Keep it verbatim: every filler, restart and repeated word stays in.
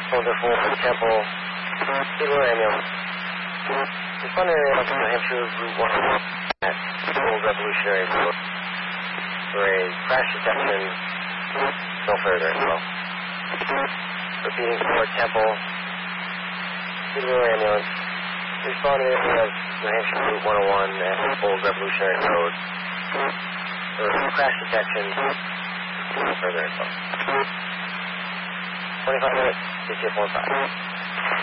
Soldier four, Temple, Peterborough ambulance. Responding to New Hampshire Route one oh one at Old Revolutionary Road for a crash detection. No further info. Repeating for Temple, Peterborough ambulance. Respond to the area of New Hampshire Route one oh one at Old Revolutionary Road for crash detection. No further info. twenty-five minutes, D C F one five.